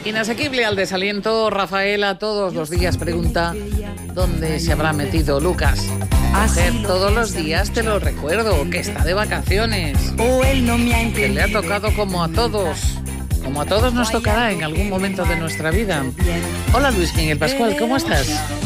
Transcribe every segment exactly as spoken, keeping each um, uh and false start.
Inasequible al desaliento, Rafaela todos los días pregunta ¿dónde se habrá metido Lucas? Mujer, todos los días te lo recuerdo, que está de vacaciones. O él no me ha Que entendido. le ha tocado como a todos. Como a todos nos tocará en algún momento de nuestra vida. Hola Luis Miguel Pascual, ¿cómo estás?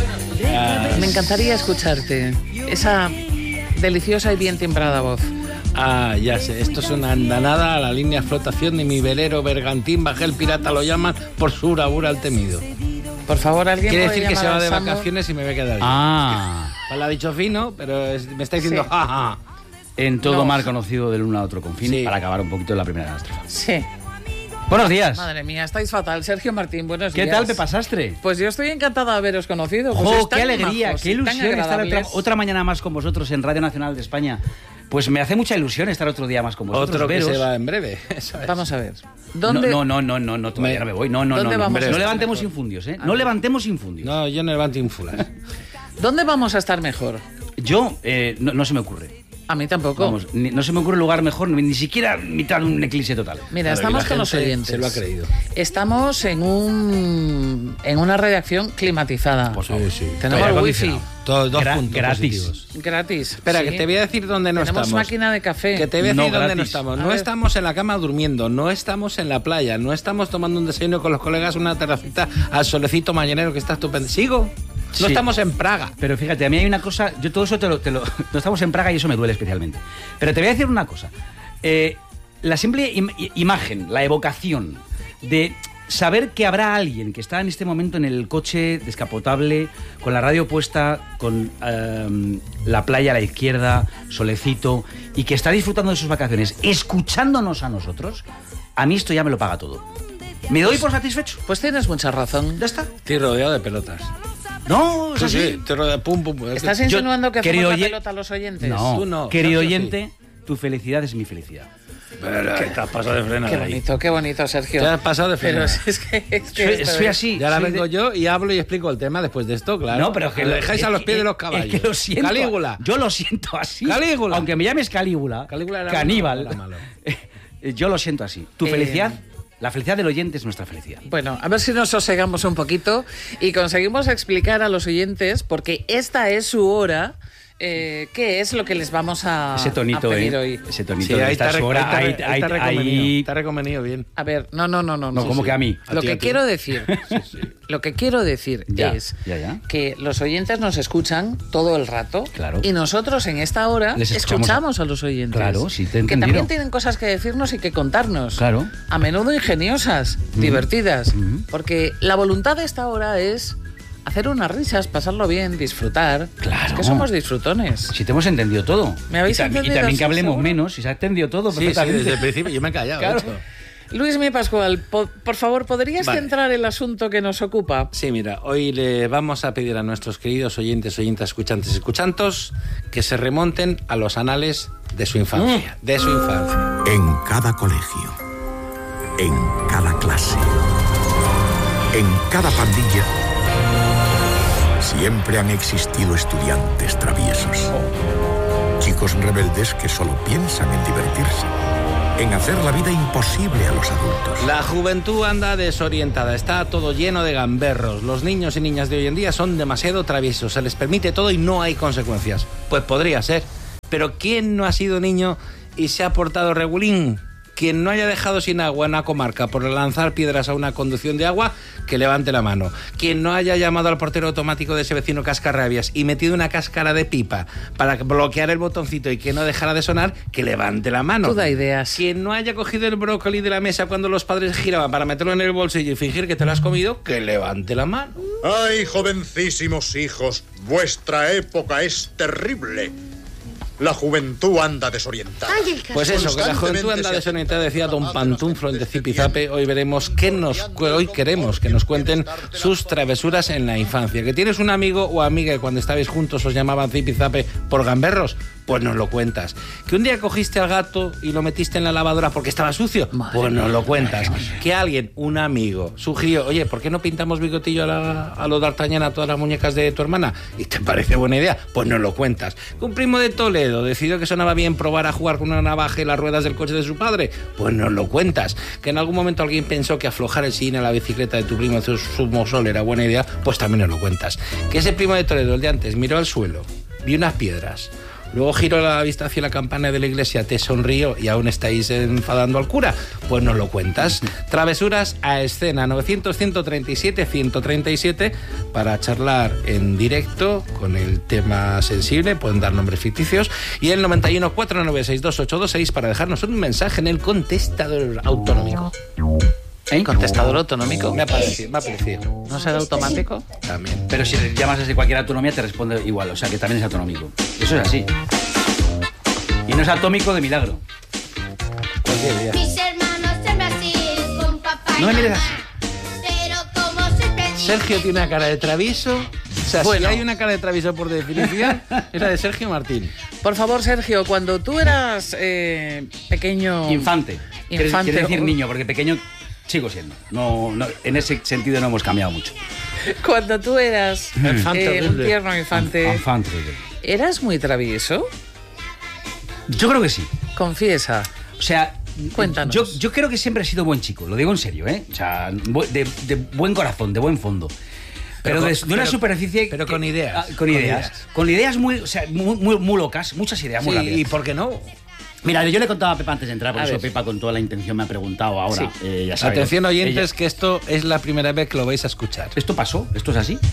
Ah, Me encantaría escucharte. Esa deliciosa y bien timbrada voz. Ah, ya sé, esto es una andanada a la línea de flotación de mi velero bergantín, bajé el pirata, lo llaman por su bravura al temido. Por favor, alguien Quiere puede decir que se llamar va a de Sandor? vacaciones y me voy a quedar. Ah, Pues lo ha dicho fino, pero es- me está diciendo Sí. jaja. en todo No. mar conocido del uno a otro confín, Sí. para acabar un poquito en la primera catástrofe. Sí. Buenos días. Madre mía, estáis fatal. Sergio Martín, buenos ¿Qué días. tal, Pepa Sastre? Pues yo estoy encantada de haberos conocido. Pues ¡Jo, sois qué tan alegría, majos qué y tan ilusión estar otra, agradables. otra mañana más con vosotros en Radio Nacional de España! Pues me hace mucha ilusión estar otro día más con vosotros. Otro que veros. se va en breve. Eso es. Vamos a ver. ¿Dónde? No, no, no, no, no, todavía Me- no me voy. No, no, ¿Dónde no, no. vamos No a estar levantemos mejor? infundios, ¿eh? A No ver. levantemos infundios. No, yo no levanto ínfulas. ¿Dónde vamos a estar mejor? Yo, eh, no, no se me ocurre. A mí tampoco. Vamos, ni- no se me ocurre lugar mejor, ni, ni siquiera mitad de un eclipse total. Mira, Claro, y estamos la con los gente oyentes. se lo ha creído. Estamos en un en una redacción climatizada. Por favor. Sí, sí. Tenemos Aire el wifi acondicionado. Todos dos Gra- puntos gratis. positivos. gratis. Espera, Sí. que te voy a decir dónde no Tenemos estamos. máquina de café. Que te voy a decir No, dónde no gratis. estamos. A No ver. estamos en la cama durmiendo, no estamos en la playa, no estamos tomando un desayuno con los colegas en una terracita al solecito mañanero que está estupendo. ¿Sigo? No Sí. estamos en Praga. Pero fíjate, a mí hay una cosa, yo todo eso te lo, te lo- no estamos en Praga y eso me duele especialmente. Pero te voy a decir una cosa. Eh, la simple im- i- imagen, la evocación de saber que habrá alguien que está en este momento en el coche descapotable, con la radio puesta, con eh, la playa a la izquierda, solecito, y que está disfrutando de sus vacaciones, escuchándonos a nosotros, a mí esto ya me lo paga todo. ¿Me doy por satisfecho? Pues tienes mucha razón. ¿Ya está? Estoy rodeado de pelotas. No, es Sí, así. sí, estoy rodeado. Pum, pum, pum. ¿Estás Yo- insinuando que hacemos querido la oye- pelota a los oyentes? No, Tú no, querido Sergio, oyente, tu felicidad es mi felicidad. ¿Qué te has pasado de freno Qué ahí? bonito, qué bonito, Sergio. Te has pasado de Pero freno. es que, es que Soy, esto soy es- así. Y ahora soy vengo de- yo y hablo y explico el tema después de esto, claro. No, pero es que lo dejáis a los pies de los es caballos. que lo siento. Calígula. Yo lo siento así. Calígula. Aunque me llames Calígula, Calígula era caníbal. malo, era malo. Yo lo siento así. Tu Eh, felicidad, la felicidad del oyente es nuestra felicidad. Bueno, a ver si nos sosegamos un poquito y conseguimos explicar a los oyentes, porque esta es su hora, eh, qué es lo que les vamos a, Ese tonito, a pedir eh. hoy. Ese tonito Sí, de ahí está, estas re- horas. ahí Ahí, está, ahí ahí- está reconvenido. ahí- Está reconvenido bien. A ver, no, no, no, no. No, no. como que a mí. A Lo ti, que a ti. quiero decir, lo que quiero decir Ya, es ya, ya. que los oyentes nos escuchan todo el rato, Claro. y nosotros en esta hora Les escuchamos. escuchamos a los oyentes. Claro, sí, te he que entendido. también tienen cosas que decirnos y que contarnos. Claro. A menudo ingeniosas, divertidas, porque la voluntad de esta hora es hacer unas risas, pasarlo bien, disfrutar. Claro. Es que somos disfrutones. Si te hemos entendido todo. ¿Me habéis y, tam- y entendido? también Sí, que hablemos seguro. menos, si se ha entendido todo Sí, sí, perfectamente. desde el principio yo me he callado. Claro. de hecho. Luis Mi Pascual, po- por favor, ¿podrías Vale. centrar el asunto que nos ocupa? Sí, mira, hoy le vamos a pedir a nuestros queridos oyentes, oyentas, escuchantes, escuchantos, que se remonten a los anales de su infancia, de su infancia. En cada colegio, en cada clase, en cada pandilla, siempre han existido estudiantes traviesos. Chicos rebeldes que solo piensan en divertirse, en hacer la vida imposible a los adultos. La juventud anda desorientada, está todo lleno de gamberros. Los niños y niñas de hoy en día son demasiado traviesos, se les permite todo y no hay consecuencias. Pues podría ser, pero ¿quién no ha sido niño y se ha portado regulín? Quien no haya dejado sin agua en una comarca por lanzar piedras a una conducción de agua, que levante la mano. Quien no haya llamado al portero automático de ese vecino cascarrabias y metido una cáscara de pipa para bloquear el botoncito y que no dejara de sonar, que levante la mano. Tú da ideas. Quien no haya cogido el brócoli de la mesa cuando los padres giraban para meterlo en el bolsillo y fingir que te lo has comido, que levante la mano. ¡Ay, jovencísimos hijos! Vuestra época es terrible. La juventud anda desorientada. Pues eso, que la juventud anda desorientada, decía don Pantuflo el de Zipizape. Hoy veremos qué nos, hoy queremos que nos cuenten sus travesuras en la infancia. ¿Que tienes un amigo o amiga que cuando estabais juntos os llamaban Zipizape por gamberros? Pues nos lo cuentas. Que un día cogiste al gato y lo metiste en la lavadora porque estaba sucio, madre pues nos lo cuentas. Que alguien, un amigo, sugirió, oye, ¿por qué no pintamos bigotillo a, la, a lo d'Artagnan a todas las muñecas de tu hermana? Y te parece buena idea, pues nos lo cuentas. Que un primo de Toledo decidió que sonaba bien probar a jugar con una navaja y las ruedas del coche de su padre, pues nos lo cuentas. Que en algún momento alguien pensó que aflojar el sillín a la bicicleta de tu primo su sumosol era buena idea, pues también nos lo cuentas. Que ese primo de Toledo, el de antes, miró al suelo, vio unas piedras, luego giró la vista hacia la campana de la iglesia, te sonrió y aún estáis enfadando al cura, pues nos lo cuentas. Travesuras a escena, novecientos, ciento treinta y siete, ciento treinta y siete, para charlar en directo con el tema sensible, pueden dar nombres ficticios, y el noventa y uno, cuatro nueve seis, dos ocho dos seis para dejarnos un mensaje en el contestador autonómico. ¿Eh? ¿Contestador autonómico? Me ha parecido, me ha parecido. ¿No será automático? También. Pero si le llamas desde cualquier autonomía te responde igual, o sea que también es autonómico. Eso es así. Y no es atómico de milagro. Cualquier día. Mis hermanos en Brasil con papá y No me mires mamá, así. pero como soy pequeña, Sergio tiene una cara de travieso. O sea, Bueno. si hay una cara de travieso por definición, es la de Sergio Martín. Por favor, Sergio, cuando tú eras eh, pequeño... Infante. Infante. Quiero decir niño, porque pequeño sigo siendo. No, no, en ese sentido no hemos cambiado mucho. Cuando tú eras Infante eh, un horrible. tierno infante, Infante. ¿eras muy travieso? Yo creo que sí. Confiesa. O sea, Cuéntanos. Yo, yo creo que siempre he sido buen chico, lo digo en serio, ¿eh? O sea, bu- de, de buen corazón, de buen fondo. Pero, Pero con- de, de una pero- superficie... pero que- con ideas, ah, con, con ideas. ideas. Con ideas muy, o sea, muy, muy, muy locas, muchas ideas muy Sí, rápidas. ¿y por qué no? Mira, yo le contaba a Pepa antes de entrar, por A eso ver. Pepa con toda la intención me ha preguntado ahora. Sí. Eh, ya sabe, Atención, ¿no? oyentes, Ella- que esto es la primera vez que lo vais a escuchar. Esto pasó, esto es así.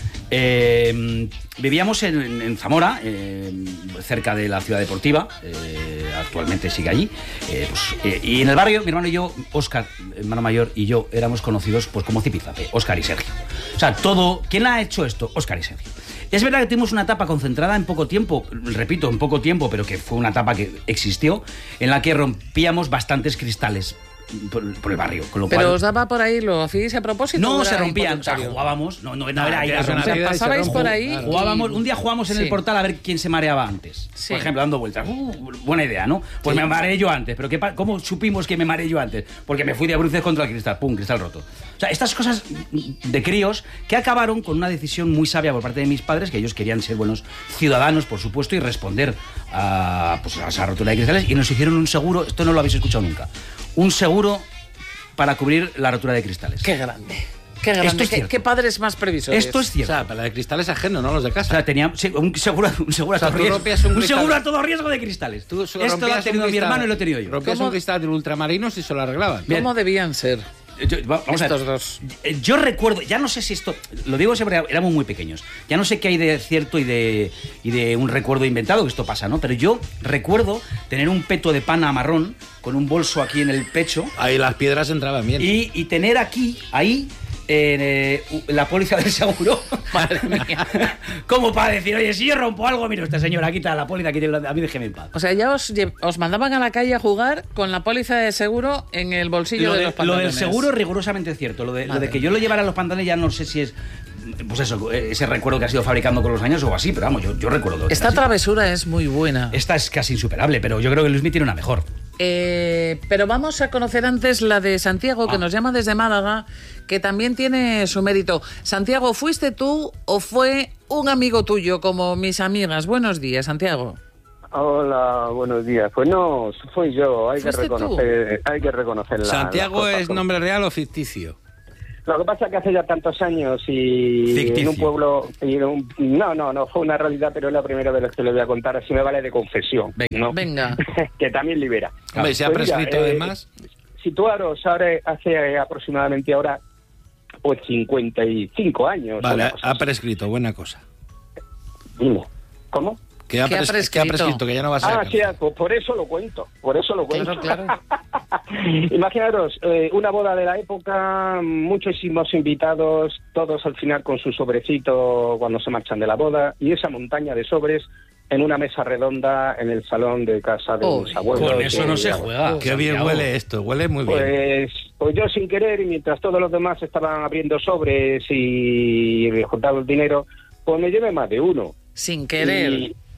Eh, vivíamos en, en- en Zamora, eh, cerca de la ciudad deportiva, eh, actualmente sigue allí. Eh, pues, eh, y en el barrio, mi hermano y yo, Óscar, hermano mayor, y yo éramos conocidos pues como Zipizape, Óscar y Sergio. O sea, todo, ¿quién ha hecho esto? Óscar y Sergio. Es verdad que tuvimos una etapa concentrada en poco tiempo, repito, en poco tiempo, pero que fue una etapa que existió, en la que rompíamos bastantes cristales por, por el barrio. Con lo ¿Pero cual, os daba por ahí, lo hacíais a propósito? no o se era rompían, o sea, involuntario? jugábamos, no, no, no Ah, era que ir a es una O sea, vida y se pasabais rompe. por ahí Claro. y- Jugábamos, un día jugamos en Sí. el portal a ver quién se mareaba antes. Sí. Por ejemplo, dando vueltas. Uh, buena idea, ¿no? Pues me mareé yo antes. ¿Pero qué pa- cómo supimos que me mareé yo antes? Porque me fui de bruces contra el cristal. ¡Pum! Cristal roto. O sea, estas cosas de críos que acabaron con una decisión muy sabia por parte de mis padres, que ellos querían ser buenos ciudadanos, por supuesto, y responder a, pues, a esa rotura de cristales. Y nos hicieron un seguro, esto no lo habéis escuchado nunca, un seguro para cubrir la rotura de cristales. ¡Qué grande! ¡Qué grande! Esto es ¿Qué, cierto. qué padres más previsores? Esto es O cierto. sea, para la de cristales ajeno, no los de O casa. sea, tenía sí, un seguro, un seguro, O sea, a todo tú riesgo, rompías un un cristal. seguro a todo riesgo de cristales. Tú Esto lo ha rompías tenido un mi cristal- hermano y lo he tenido yo. Rompías ¿Cómo? un cristal del ultramarino si se lo arreglaban. Bien. ¿Cómo debían ser Yo- va- vamos a ver. estos dos? Eh, Yo recuerdo, ya no sé si esto, lo digo siempre, éramos muy pequeños. Ya no sé qué hay de cierto y de, y de un recuerdo inventado, que esto pasa, ¿no? Pero yo recuerdo tener un peto de pana marrón con un bolso aquí en el pecho Ahí las piedras entraban bien. y, y tener aquí, ahí, eh, u- la póliza del seguro. Madre mía. Como para decir, oye, si yo rompo algo, mira, esta señora quita la póliza, quita la- a mí déjeme en paz. O sea, ya os, lle- os mandaban a la calle a jugar con la póliza de seguro en el bolsillo Lo, de, de- los lo pantalones. del seguro rigurosamente cierto. Lo de, lo de Madre que yo lo llevara a los pantalones ya no sé si es, pues eso, ese recuerdo que ha sido fabricando con los años o así, pero vamos, yo, yo recuerdo. Esta así. travesura es muy buena. Esta es casi insuperable, pero yo creo que Luismi tiene una mejor. Eh, pero vamos a conocer antes la de Santiago, que Ah. nos llama desde Málaga, que también tiene su mérito. Santiago, ¿fuiste tú o fue un amigo tuyo como mis amigas? Buenos días, Santiago. Hola, buenos días. Pues no, fui yo. Hay que ¿Fuiste tú? reconocer, hay que reconocer la- ¿Santiago las cosas es como- nombre real o ficticio? Lo que pasa es que hace ya tantos años y Ficticio. en un pueblo, y en un- no, no, no fue una realidad, pero es la primera vez que le voy a contar, así me vale de confesión, Venga. ¿no? Venga. Que también libera. Hombre, se ha Pues mira, prescrito eh, además. Situaros ahora hace aproximadamente ahora pues cincuenta y cinco años. Vale, una cosa ha así. prescrito, buena cosa. Dime, ¿cómo? Que ha, ¿Qué ha pres- que ha prescrito? prescrito, que ya no va a ser. Ah, sí, pues por eso lo cuento, por eso lo cuento. Claro, claro. Imaginaros, eh, una boda de la época, muchísimos invitados, todos al final con su sobrecito cuando se marchan de la boda, y esa montaña de sobres en una mesa redonda en el salón de casa de Uy, mis abuelos. Con eso no se Eh, juega. Qué bien Santiago. huele esto, huele muy bien. Pues, pues yo sin querer, y mientras todos los demás estaban abriendo sobres y juntando el dinero, pues me llevé más de uno. Sin querer. Y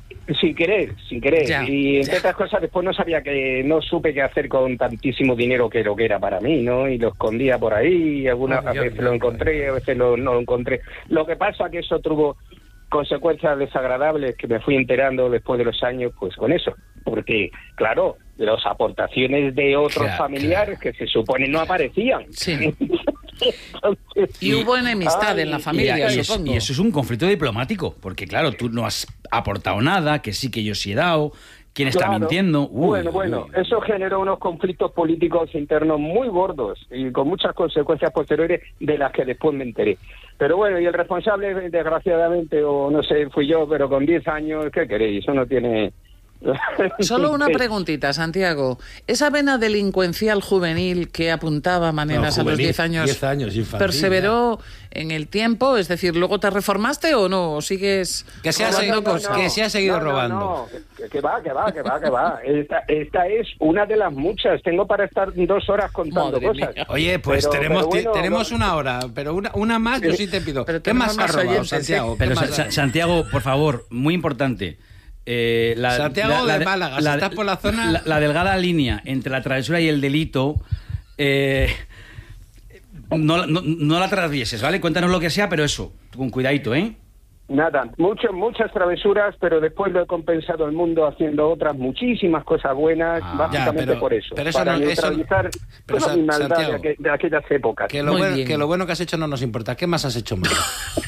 Sin querer, sin querer. Ya, y entre ya. otras cosas, después no sabía que, no supe qué hacer con tantísimo dinero que lo que era para mí, ¿no? Y lo escondía por ahí, y algunas Ay, veces ay, lo ay, encontré, a veces lo, no lo encontré. Lo que pasa que eso tuvo consecuencias desagradables que me fui enterando después de los años, pues con eso. Porque, claro, las aportaciones de otros Claro, familiares que se supone no aparecían. Sí. Entonces, Y hubo enemistad ay, en la Y, familia, y eso, supongo. y eso es un conflicto diplomático, porque claro, tú no has aportado nada, que sí que yo sí he dado, quién está claro. mintiendo. Uy, bueno, bueno, uy. eso generó unos conflictos políticos internos muy gordos y con muchas consecuencias posteriores de las que después me enteré. Pero bueno, y el responsable, desgraciadamente, o no sé, fui yo, pero con diez años, ¿qué queréis? Eso no tiene... Solo una preguntita, Santiago. Esa vena delincuencial juvenil que apuntaba maneras No, a los juvenil, diez años, diez años, infantil, ¿perseveró en el tiempo? Es decir, ¿luego te reformaste o no? ¿O sigues Que se ha robando seguido- cosas? que se ha seguido No, no, robando. no, que, que va, que va, que va, que va. Esta, esta es una de las muchas. Tengo para estar dos horas contando Madre cosas. mía. Oye, pues Pero- tenemos, pero bueno, ti- tenemos no- una hora, pero una, una más yo sí te pido. Pero ¿Qué tenemos más has más robado, oyentes, Santiago? sí. ¿Qué Pero más Sa- has- Sa- Santiago, por favor, muy importante. Eh, la, Santiago de Málaga, si estás por la zona- La, la delgada línea entre la travesura y el delito, eh, no, no, no la travieses, ¿vale? Cuéntanos lo que sea, pero eso, con cuidadito, ¿eh? Nada, muchas, muchas travesuras, pero después lo he compensado el mundo haciendo otras muchísimas cosas buenas, Ah, básicamente ya, pero- por eso, pero eso para no- eso- neutralizar pero toda Sa- mi maldad de, Santiago, aqu- de aquellas épocas. Que lo, Muy bueno, bien. que lo bueno que has hecho no nos importa. ¿Qué más has hecho malo?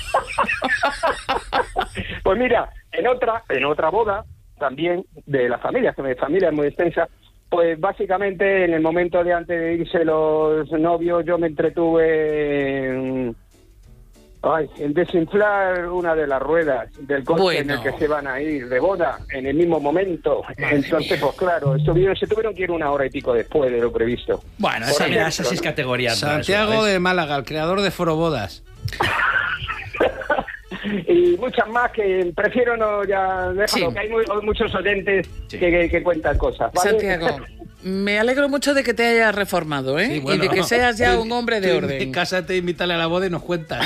Pues mira, en otra, en otra boda, también de la familia, que mi familia es muy extensa, pues básicamente en el momento de antes de irse los novios, yo me entretuve en, ay, en desinflar una de las ruedas del coche en el Bueno. que se van a ir de boda en el mismo momento. Madre Entonces, mía. pues claro, estuvieron, se tuvieron que ir una hora y pico después de lo previsto. Bueno, Por esa, mira, ejemplo, esa sí es ¿no? categoría. Santiago travesura, ¿ves? de Málaga, el creador de Forobodas. Y muchas más que prefiero no ya déjalo, Sí. que hay muy- muchos oyentes Sí. que, que- que cuentan cosas, ¿vale? Santiago, me alegro mucho de que te hayas reformado, ¿eh? Sí, bueno. Y de que seas ya un hombre de Tú orden. Cásate, invítale a la boda y nos cuentas.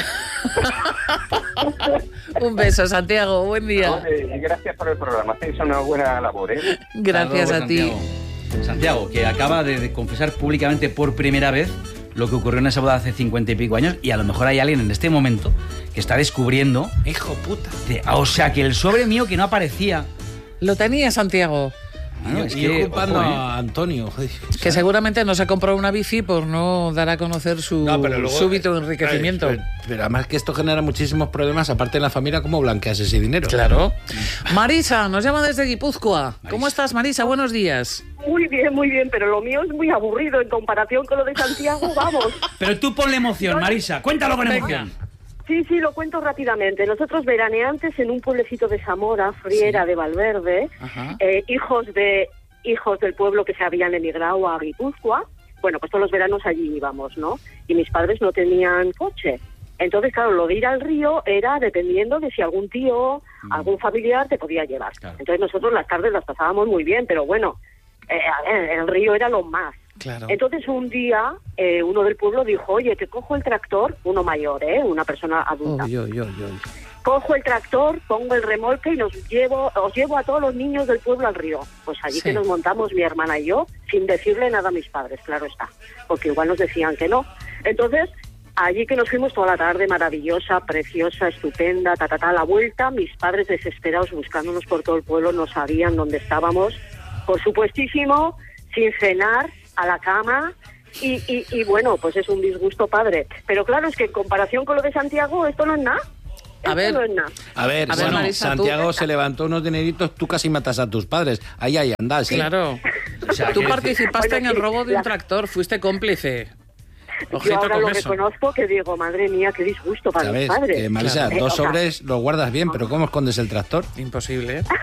Un beso, Santiago. Buen día. Vale, gracias por el programa, hacéis una buena labor, ¿eh? Gracias Hasta a ti. luego, Santiago. Santiago, que acaba de, de confesar públicamente por primera vez lo que ocurrió en esa boda hace cincuenta y pico años, y a lo mejor hay alguien en este momento que está descubriendo, Hijo puta. de- ah, o sea, que el sobre mío que no aparecía. Lo tenía Santiago, Ah, y es y que, ocupando ojo, ¿eh? a Antonio. joder. que seguramente no se compró una bici por no dar a conocer su No, pero luego- súbito enriquecimiento. Pero, pero además que esto genera muchísimos problemas, aparte en la familia, ¿cómo blanqueas ese dinero? Claro. Marisa, nos llama desde Guipúzcoa. ¿Cómo Marisa. estás, Marisa? Buenos días. Muy bien, muy bien, pero lo mío es muy aburrido en comparación con lo de Santiago, vamos. Pero tú ponle emoción, Marisa, cuéntalo con Venga. emoción. Sí, sí, lo cuento rápidamente. Nosotros veraneantes en un pueblecito de Zamora, Friera de Valverde, Ajá. eh, hijos de hijos del pueblo que se habían emigrado a Guipúzcoa, bueno, pues todos los veranos allí íbamos, ¿no? Y mis padres no tenían coche. Entonces, claro, lo de ir al río era dependiendo de si algún tío, algún familiar te podía llevar. Claro. Entonces nosotros las tardes las pasábamos muy bien, pero bueno, eh, a ver, el río era lo más. Claro. Entonces un día eh, uno del pueblo dijo, oye, que cojo el tractor, uno mayor, ¿eh? Una persona adulta. Uy, uy, uy, uy. Cojo el tractor, pongo el remolque y nos llevo, os llevo a todos los niños del pueblo al río. Pues allí Sí. que nos montamos mi hermana y yo, sin decirle nada a mis padres, claro está, porque igual nos decían que no. Entonces, allí que nos fuimos toda la tarde, maravillosa, preciosa, estupenda, ta, ta, ta, la vuelta, mis padres desesperados buscándonos por todo el pueblo, no sabían dónde estábamos, por supuestísimo, sin cenar, a la cama. Y, y, y bueno, pues es un disgusto padre. Pero claro, es que en comparación con lo de Santiago, esto no es nada. A Esto ver. no es nada. A ver, A ver, bueno, Marisa, tú- Santiago se levantó unos dineritos, tú casi matas a tus padres. Ahí, ahí andás, ¿eh? Claro. O sea, Tú quiero decir- participaste Bueno, en el sí, robo de un la- tractor, fuiste cómplice. Yo Ojito ahora con lo eso. reconozco que digo, madre mía, qué disgusto para mis ¿Sabes? padres. Que, Marisa, Eh, dos o sea, sobres los guardas bien, pero ¿cómo escondes el tractor? Imposible. ¿eh?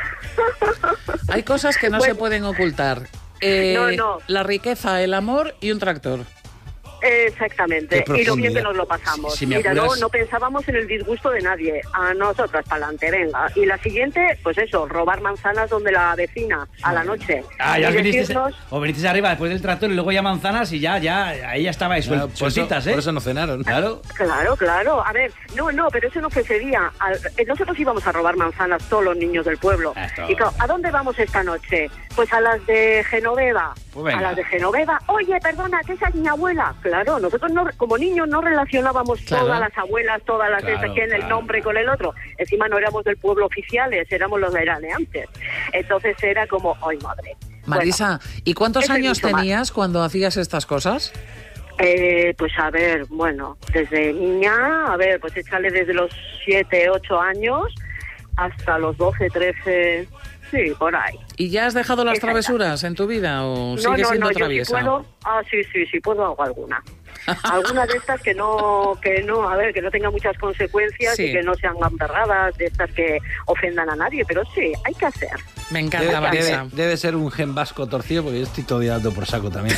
Hay cosas que no Bueno. se pueden ocultar. Eh, No, no. La riqueza, el amor y un tractor. Exactamente, Qué y lo bien que profundidad. nos lo pasamos. Si me Mira, no, apuras- no pensábamos en el disgusto de nadie, a nosotras para adelante, venga. Y la siguiente, pues eso, robar manzanas donde la vecina, a la noche. Ah, ya y viniste, decirnos, o viniste arriba después del tractor y luego ya manzanas y ya, ya, ahí ya estaba Claro, suel- por, sueltitas, eso, ¿eh? por eso no cenaron. Claro. Claro, claro. A ver, no, no, pero eso no fue ese día. Al- eh, nosotros íbamos a robar manzanas todos los niños del pueblo. Esto. Y claro, ¿a dónde vamos esta noche? Pues a las de Genoveva. Pues venga. A las de Genoveva. Oye, perdona, que esa es mi abuela. Claro, nosotros no, como niños no relacionábamos Claro. todas las abuelas, todas las Claro, esas, que en el claro, nombre claro. con el otro. Encima no éramos del pueblo oficiales, éramos los veraneantes. Entonces era como, ¡ay, madre! Marisa, ¿y cuántos ese es años mucho más. tenías cuando hacías estas cosas? Eh, pues a ver, bueno, desde niña, a ver, pues échale desde los siete, ocho años hasta los doce, trece, sí, por ahí. ¿Y ya has dejado las Esa travesuras en tu vida o No, sigues no, siendo no, yo sí traviesa? puedo, ah, sí, sí, sí puedo hago alguna. Algunas de estas que no, que no, a ver, que no tengan muchas consecuencias Sí. y que no sean gamberradas, de estas que ofendan a nadie, pero sí, hay que hacer. Me Debe, encanta, Marisa. debe- debe ser un gen vasco torcido porque yo estoy todo día dando por saco también.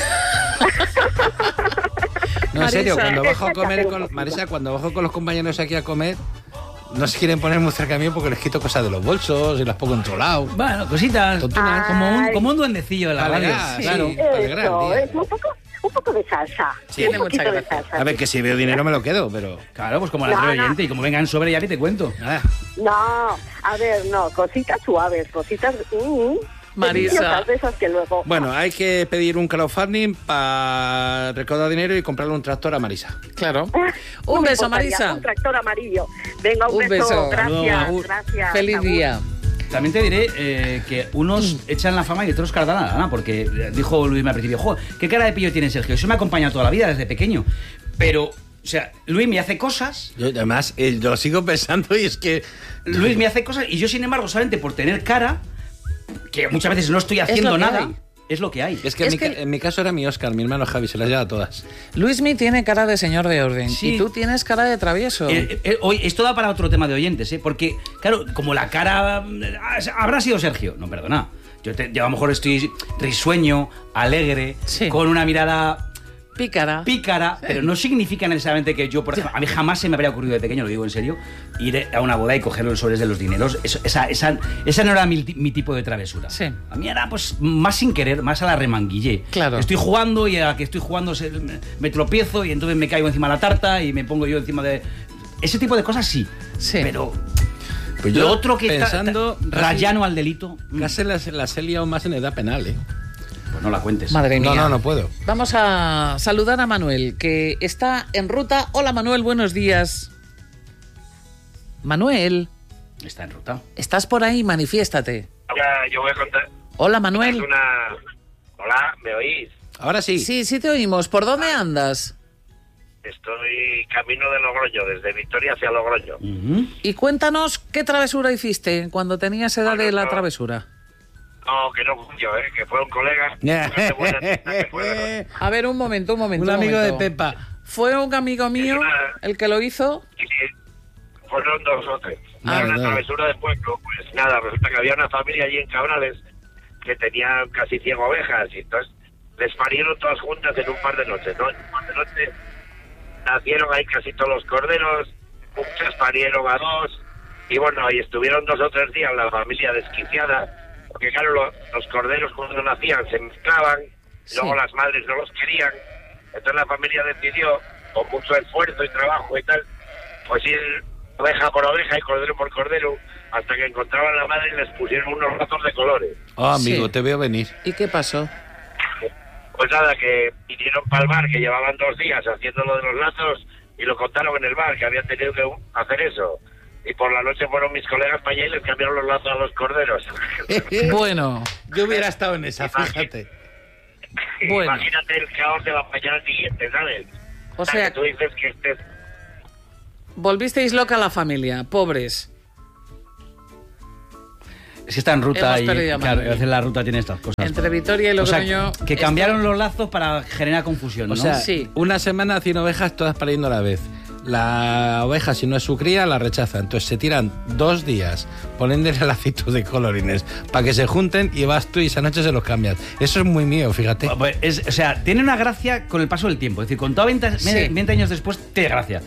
No, en serio, Marisa, cuando bajo a esta comer hacer con, un poquito. Marisa, cuando bajo con los compañeros aquí a comer, no se quieren poner muy cerca mío porque les quito cosas de los bolsos y las pongo en otro lado. Bueno, cositas. Tontunas. Como un, Ay. como un duendecillo de la Para radio. alegrar, Sí. claro. para alegrar el Eso, día. es un poco, un poco de salsa. Tiene un mucha poquito de gracia. salsa. A ver, que si veo dinero me lo quedo, pero... Claro, pues como la No, anterior no. oyente y como vengan sobre ya ni te cuento. Nada. No, a ver, no, cositas suaves, cositas... Mm, Marisa. deliciosas, de esas que luego... Bueno, hay que pedir un crowdfunding para recaudar dinero y comprarle un tractor a Marisa. Claro. Ah, Un no me beso, importaría, Marisa. Un tractor amarillo. Venga, un, Un beso. beso. Hasta luego, Gracias, agur. gracias. Feliz agur. día. También te diré eh, que unos echan la fama y otros cardan la lana, porque eh, dijo Luis al principio, jo, ¿qué cara de pillo tiene Sergio? Eso me ha acompañado toda la vida desde pequeño. Pero, o sea, Luis me hace cosas, Yo, además, eh, yo lo sigo pensando y es que... Luis me hace cosas y yo, sin embargo, solamente por tener cara, que muchas veces no estoy haciendo lo que nada, hay. es lo que hay. Es que, Es en, mi, que- ca- en mi caso era mi Oscar, mi hermano Javi, se las lleva todas. Luismi tiene cara de señor de orden Sí. y tú tienes cara de travieso. Eh, eh, hoy, esto da para otro tema de oyentes, ¿eh? Porque, claro, como la cara... eh, Habrá sido Sergio. No, perdona. Yo, te- yo a lo mejor estoy risueño, alegre, Sí. con una mirada Pícara. pícara, pero no significa necesariamente que yo, por ejemplo, a mí jamás se me habría ocurrido de pequeño, lo digo en serio, ir a una boda y coger los sobres de los dineros. Eso- esa, esa, esa no era mi, mi tipo de travesura. Sí. A mí era pues más sin querer, más a la remanguillé. Claro. Estoy jugando y a la que estoy jugando se- me, me tropiezo y entonces me caigo encima de la tarta y me pongo yo encima de... Ese tipo de cosas sí. Sí. Pero Pues lo otro que pensando, está rayano al delito, mm, Casi las, las he liado más en edad penal, ¿eh? pues no la cuentes. Madre mía. No, no, no puedo. Vamos a saludar a Manuel, que está en ruta. Hola, Manuel, buenos días. Manuel, Está en ruta. ¿estás por ahí? Manifiéstate. Ahora yo voy a contar Hola, Manuel. una... Hola, ¿me oís? Ahora sí. Sí, sí te oímos. ¿Por dónde andas? Estoy camino de Logroño, desde Victoria hacia Logroño. Ujú. Y cuéntanos qué travesura hiciste cuando tenías edad de la travesura. No, que no fui yo, ¿eh? Que fue un colega. Fíjate, buena tita que fue. A ver, un momento, un momento. Un amigo de momento. Pepa. ¿Fue un amigo mío el que lo hizo? Y sí, fueron dos o tres. Ah, Era una no. travesura de pueblo. Pues nada, resulta que había una familia allí en Cabrales que tenían casi cien ovejas y entonces les parieron todas juntas en un par de noches, ¿no? En un par de noches nacieron ahí casi todos los corderos, muchas parieron a dos y bueno, ahí estuvieron dos o tres días la familia desquiciada porque claro, lo- los corderos cuando nacían se mezclaban, Sí. luego las madres no los querían, entonces la familia decidió, con mucho esfuerzo y trabajo y tal, pues ir oveja por oveja y cordero por cordero, hasta que encontraban a la madre y les pusieron unos lazos de colores. Oh, amigo, Sí. te veo venir. ¿Y qué pasó? Pues nada, que vinieron para el bar, que llevaban dos días haciendo lo de los lazos, y lo contaron en el bar, que habían tenido que hacer eso. Y por la noche fueron mis colegas para allá y les cambiaron los lazos a los corderos. Bueno, Yo hubiera estado en esa, fíjate. Bueno. Imagínate el caos de la mañana siguiente, ¿sabes? o sea, que tú dices que este... volvisteis loca la familia, pobres. Es que está en ruta Hemos y perdido a claro, Manuel. a veces la ruta tiene estas cosas. Entre Vitoria y O sea, Logroño. que esto- cambiaron los lazos para generar confusión, ¿no? O sea, Sí. una semana cien ovejas todas pariendo a la vez. la oveja, si no es su cría, la rechaza. Entonces se tiran dos días poniéndole lacitos de colorines para que se junten y vas tú y esa noche se los cambias. Eso es muy mío, fíjate. Pues es, o sea, tiene una gracia con el paso del tiempo. Es decir, con todo veinte, Sí. veinte años después, tiene gracia.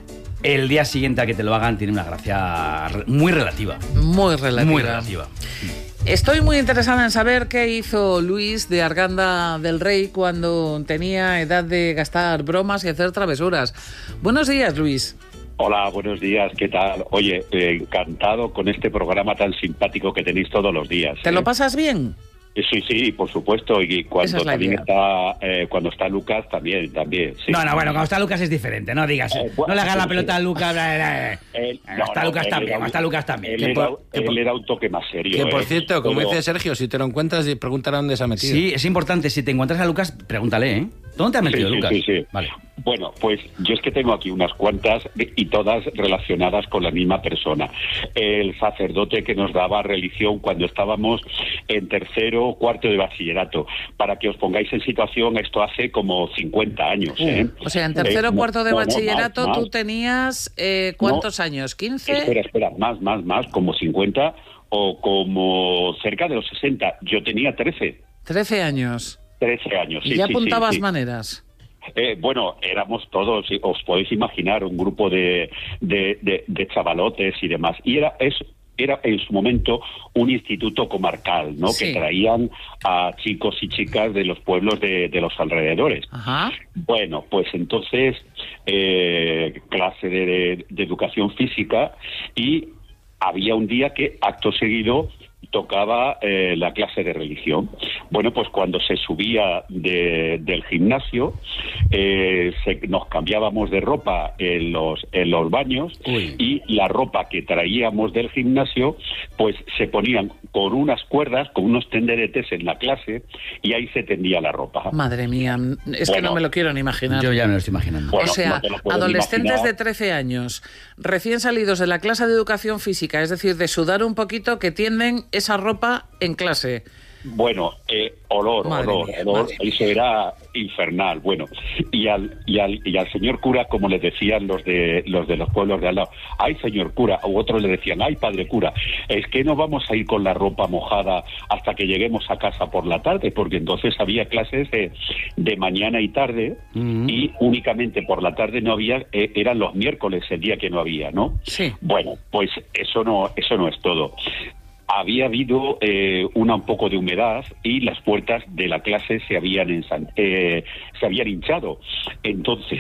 El día siguiente a que te lo hagan tiene una gracia re- muy relativa. Muy relativa. Muy relativa. Estoy muy interesada en saber qué hizo Luis de Arganda del Rey cuando tenía edad de gastar bromas y hacer travesuras. Buenos días, Luis. Hola, buenos días, ¿qué tal? Oye, eh, encantado con este programa tan simpático que tenéis todos los días. ¿Te ¿eh? lo pasas bien? Sí, sí, por supuesto, y cuando Esa es la también idea. está eh, cuando está Lucas también, también. Sí. No, no, bueno, cuando está Lucas es diferente, no digas. Eh, bueno, no le hagas la sí, pelota sí. a Lucas. eh, eh. Él- Cuando está Lucas él también, era- cuando está Lucas también. Él Que era, por- que él por- era un toque más serio. Que por ¿eh? cierto, como Pero- dice Sergio, si te lo encuentras, pregúntale dónde se ha metido. Sí, es importante. Si te encuentras a Lucas, pregúntale, ¿eh? ¿Dónde te has metido, Sí, sí, Lucas? sí, sí. Vale. Bueno, pues yo es que tengo aquí unas cuantas y todas relacionadas con la misma persona. El sacerdote que nos daba religión cuando estábamos en tercero o cuarto de bachillerato. Para que os pongáis en situación, esto hace como cincuenta años. ¿eh? O sea, en tercero o Eh, no, cuarto de no, no, bachillerato, más, tú más. tenías eh, ¿cuántos años? ¿quince? Espera, espera, más, más, más, como cincuenta o como cerca de los sesenta. Yo tenía trece. trece años. trece años, sí, ¿Y ya sí, sí, apuntabas sí. maneras? Eh, bueno, éramos todos, os podéis imaginar, un grupo de, de, de, de chavalotes y demás. Y era eso. Era en su momento un instituto comarcal, ¿no? Sí. Que traían a chicos y chicas de los pueblos de, de los alrededores. Ajá. Bueno, pues entonces eh, clase de, de, de educación física y había un día que acto seguido tocaba eh, la clase de religión. Bueno, pues cuando se subía de, del gimnasio, eh, se, nos cambiábamos de ropa en los, en los baños. Uy. Y la ropa que traíamos del gimnasio, pues se ponían con unas cuerdas, con unos tenderetes en la clase y ahí se tendía la ropa. Madre mía, es que Bueno, no me lo quiero ni imaginar. Yo ya me lo estoy imaginando. Bueno, o sea, no te lo puedo adolescentes imaginar. de trece años, recién salidos de la clase de educación física, es decir, de sudar un poquito, que tienden esa ropa en clase. Bueno, eh, olor, Madre olor, mía, olor, madre eso era infernal. Bueno, y al, y al y al señor cura, como le decían los de los de los pueblos de al lado, ay señor cura, u otros le decían, ay padre cura, es que no vamos a ir con la ropa mojada hasta que lleguemos a casa por la tarde, porque entonces había clases de, de mañana y tarde, Mm. y únicamente por la tarde no había, eh, eran los miércoles el día que no había, ¿no? Sí. Bueno, pues eso no, eso no es todo. Había habido eh, una un poco de humedad y las puertas de la clase se habían ensan- eh, se habían hinchado. Entonces,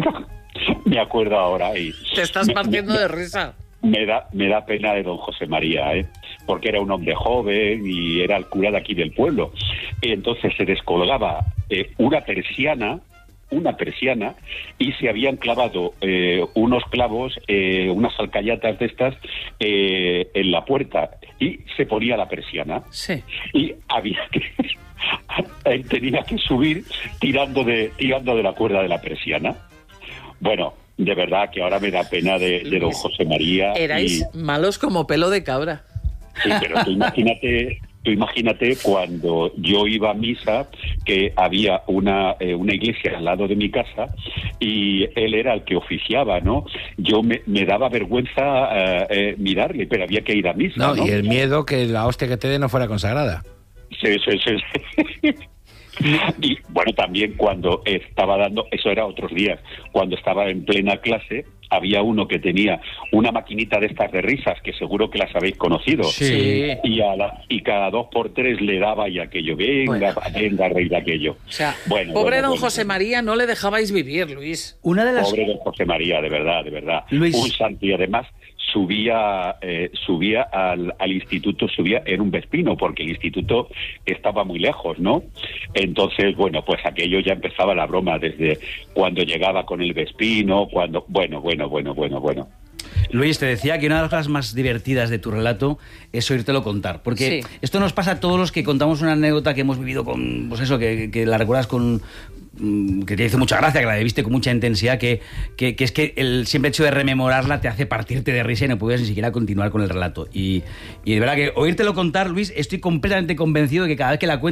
me acuerdo ahora y Te estás me- partiendo me- de risa. Me da, me da pena de don José María, ¿eh? Porque era un hombre joven y era el cura de aquí del pueblo. Y entonces se descolgaba eh, una persiana, una persiana, y se habían clavado eh, unos clavos, eh, unas alcayatas de estas, eh, en la puerta, y se ponía la persiana. Sí. Y había que... Él tenía que subir tirando de, tirando de la cuerda de la persiana. Bueno, de verdad que ahora me da pena de, de don José María. Erais y- malos como pelo de cabra. Sí, pero tú imagínate, tú imagínate cuando yo iba a misa, que había una, eh, una iglesia al lado de mi casa y él era el que oficiaba, ¿no? Yo me, me daba vergüenza eh, eh, mirarle, pero había que ir a misa, No, ¿no? y el miedo que la hostia que te dé no fuera consagrada. Sí, sí, sí, sí. Y bueno, también cuando estaba dando, eso era otros días, cuando estaba en plena clase, había uno que tenía una maquinita de estas de risas, que seguro que las habéis conocido. Sí. Y, a la, y cada dos por tres le daba y aquello, venga, Bueno. venga, rey de aquello. O sea, Bueno, pobre bueno, don bueno, José bueno. María, no le dejabais vivir, Luis. Una de las... Pobre don José María, de verdad, de verdad. Luis. Un santo, y además subía eh, subía al, al instituto, subía en un Vespino, porque el instituto estaba muy lejos, ¿no? Entonces, bueno, pues aquello ya empezaba la broma desde cuando llegaba con el Vespino, cuando... Bueno, bueno, bueno, bueno, bueno. Luis, te decía que una de las cosas más divertidas de tu relato es oírtelo contar. Porque Sí. esto nos pasa a todos los que contamos una anécdota que hemos vivido con... Pues eso, que, que la recuerdas con... mm, que te hizo mucha gracia, que la viviste con mucha intensidad, que, que, que es que el simple hecho de rememorarla te hace partirte de risa y no puedes ni siquiera continuar con el relato. Y, y de verdad que oírtelo contar, Luis, estoy completamente convencido de que cada vez que la cuentas